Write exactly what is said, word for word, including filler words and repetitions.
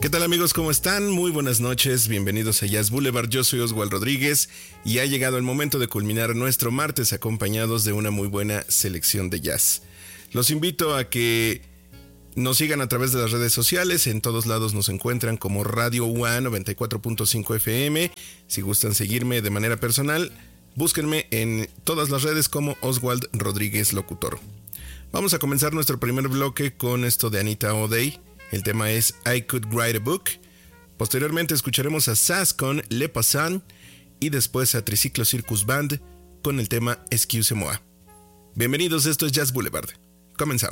¿Qué tal amigos? ¿Cómo están? Muy buenas noches, bienvenidos a Jazz Boulevard. Yo soy Oswald Rodríguez y ha llegado el momento de culminar nuestro martes acompañados de una muy buena selección de jazz. Los invito a que nos sigan a través de las redes sociales, en todos lados nos encuentran como Radio U A noventa y cuatro punto cinco F M. Si gustan seguirme de manera personal, búsquenme en todas las redes como Oswald Rodríguez Locutor. Vamos a comenzar nuestro primer bloque con esto de Anita O'Day. El tema es I Could Write a Book. Posteriormente escucharemos a Sass con Le Passant y después a Triciclo Circus Band con el tema Excuse-moi. Bienvenidos, esto es Jazz Boulevard. Comenzamos.